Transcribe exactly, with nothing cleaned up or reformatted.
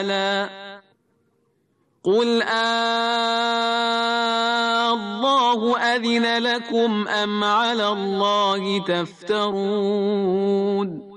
قل آه الله أذن لكم أم على الله تفترون